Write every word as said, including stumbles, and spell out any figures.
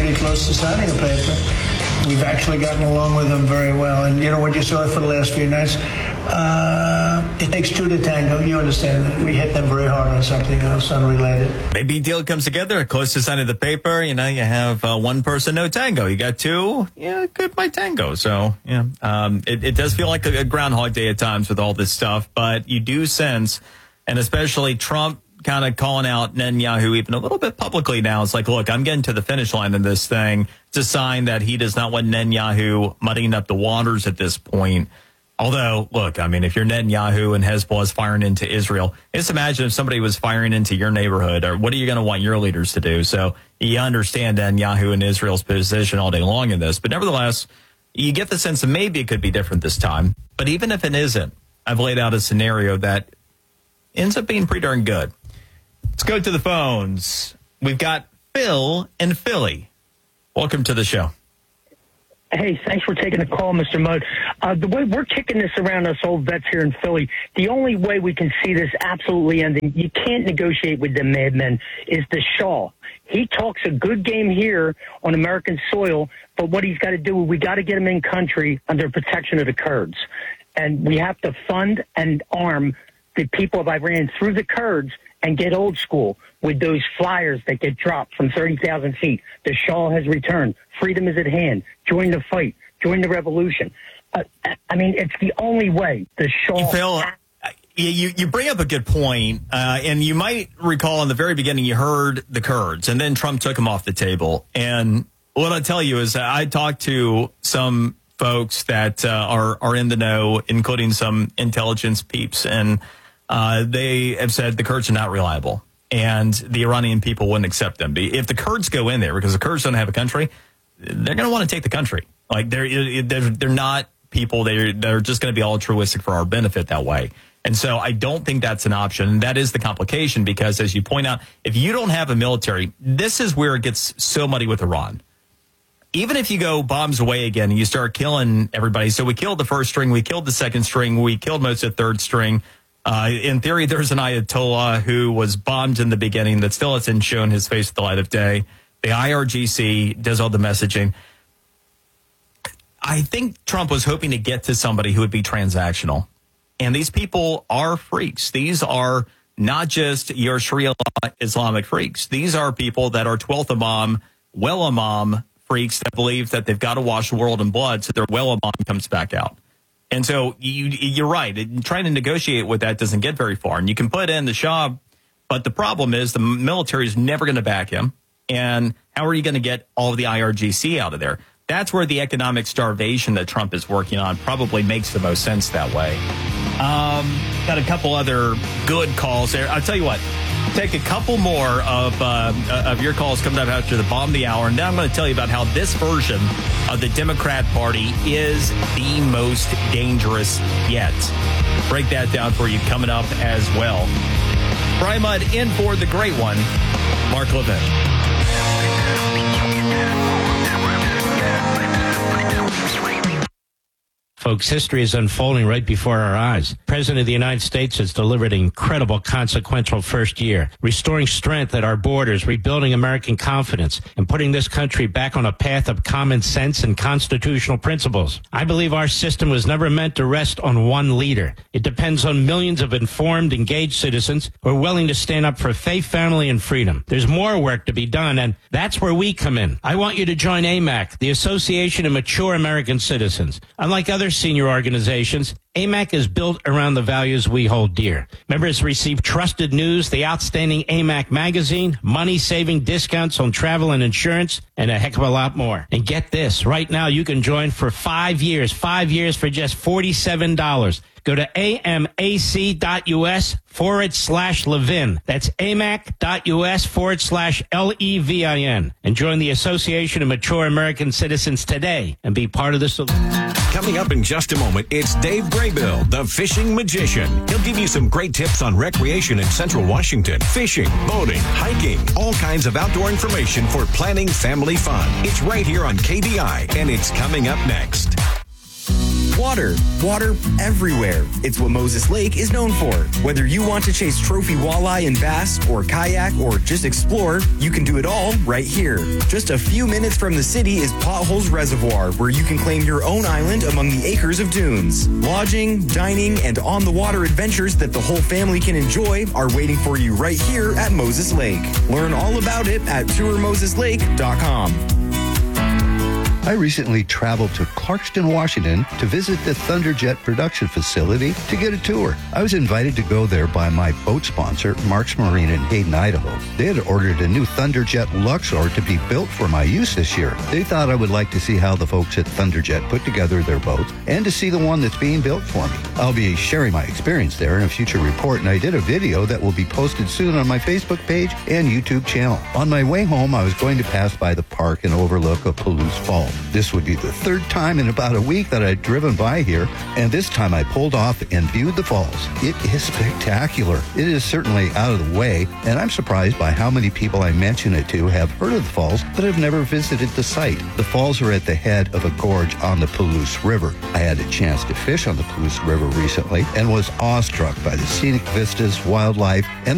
pretty close to signing a paper. We've actually gotten along with them very well. And, you know, what you saw for the last few nights, uh, it takes two to tango. You understand that. We hit them very hard on something else unrelated. Maybe a deal comes together, close to signing the paper. You know, you have uh, one person, no tango. You got two, yeah, good by tango. So, yeah, um, it, it does feel like a, a Groundhog Day at times with all this stuff. But you do sense, and especially Trump kind of calling out Netanyahu even a little bit publicly now. It's like, look, I'm getting to the finish line of this thing. It's a sign that he does not want Netanyahu muddying up the waters at this point. Although, look, I mean, if you're Netanyahu and Hezbollah is firing into Israel, just imagine if somebody was firing into your neighborhood, or what are you going to want your leaders to do? So you understand Netanyahu and Israel's position all day long in this. But nevertheless, you get the sense that maybe it could be different this time. But even if it isn't, I've laid out a scenario that ends up being pretty darn good. Let's go to the phones. We've got Phil in Philly. Welcome to the show. Hey, thanks for taking the call, Mister Mudd. Uh, the way we're kicking this around, us old vets here in Philly, the only way we can see this absolutely ending, you can't negotiate with the madmen, is the Shah. He talks a good game here on American soil, but what he's got to do, we got to get him in country under protection of the Kurds. And we have to fund and arm the people of Iran through the Kurds and get old school with those flyers that get dropped from thirty thousand feet. The Shah has returned. Freedom is at hand. Join the fight. Join the revolution. Uh, I mean, it's the only way. The Shah... Phil, you, you bring up a good point, uh, and you might recall in the very beginning you heard the Kurds, and then Trump took them off the table. And what I tell you is I talked to some folks that uh, are, are in the know, including some intelligence peeps, and Uh, they have said the Kurds are not reliable, and the Iranian people wouldn't accept them. If the Kurds go in there, because the Kurds don't have a country, they're going to want to take the country. Like they're they're, they're not people. They're they're just going to be altruistic for our benefit that way. And so I don't think that's an option. And that is the complication, because as you point out, if you don't have a military, this is where it gets so muddy with Iran. Even if you go bombs away again and you start killing everybody. So we killed the first string, we killed the second string, we killed most of the third string. Uh, in theory, there's an Ayatollah who was bombed in the beginning that still hasn't shown his face at the light of day. The I R G C does all the messaging. I think Trump was hoping to get to somebody who would be transactional. And these people are freaks. These are not just your Sharia Islamic freaks. These are people that are twelfth Imam, well Imam freaks that believe that they've got to wash the world in blood so their well Imam comes back out. And so you, you're right. Trying to negotiate with that doesn't get very far. And you can put in the Shah, but the problem is the military is never going to back him. And how are you going to get all of the I R G C out of there? That's where the economic starvation that Trump is working on probably makes the most sense that way. Um, got a couple other good calls there. I'll tell you what. Take a couple more of uh, of your calls coming up after the bottom of the hour. And now I'm going to tell you about how this version of the Democrat Party is the most dangerous yet. Break that down for you coming up as well. Brian Mudd in for the great one, Mark Levin. Folks, history is unfolding right before our eyes. The President of the United States has delivered an incredible, consequential first year, restoring strength at our borders, rebuilding American confidence, and putting this country back on a path of common sense and constitutional principles. I believe our system was never meant to rest on one leader. It depends on millions of informed, engaged citizens who are willing to stand up for faith, family, and freedom. There's more work to be done, and that's where we come in. I want you to join A M A C, the Association of Mature American Citizens. Unlike other senior organizations, A M A C is built around the values we hold dear. Members receive trusted news, the outstanding A M A C magazine, money-saving discounts on travel and insurance, and a heck of a lot more. And get this, right now you can join for five years, five years for just forty-seven dollars. Go to amac.us forward slash Levin. That's amac.us forward slash L E V I N. And join the Association of Mature American Citizens today and be part of the solution. Coming up in just a moment, it's Dave Graybill, the fishing magician. He'll give you some great tips on recreation in Central Washington. Fishing, boating, hiking, all kinds of outdoor information for planning family fun. It's right here on K B I, and it's coming up next. water. Water everywhere. It's what Moses Lake is known for. Whether you want to chase trophy walleye and bass, or kayak, or just explore, you can do it all right here. Just a few minutes from the city is Potholes Reservoir, where you can claim your own island among the acres of dunes. Lodging, dining, and on-the-water adventures that the whole family can enjoy are waiting for you right here at Moses Lake. Learn all about it at tour moses lake dot com. I recently traveled to Clarkston, Washington to visit the Thunderjet production facility to get a tour. I was invited to go there by my boat sponsor, Marks Marine in Hayden, Idaho. They had ordered a new Thunderjet Luxor to be built for my use this year. They thought I would like to see how the folks at Thunderjet put together their boats and to see the one that's being built for me. I'll be sharing my experience there in a future report, and I did a video that will be posted soon on my Facebook page and YouTube channel. On my way home, I was going to pass by the park and overlook of Palouse Falls. This would be the third time in about a week that I'd driven by here, and this time I pulled off and viewed the falls. It is spectacular. It is certainly out of the way, and I'm surprised by how many people I mention it to have heard of the falls but have never visited the site. The falls are at the head of a gorge on the Palouse River. I had a chance to fish on the Palouse River recently and was awestruck by the scenic vistas, wildlife, and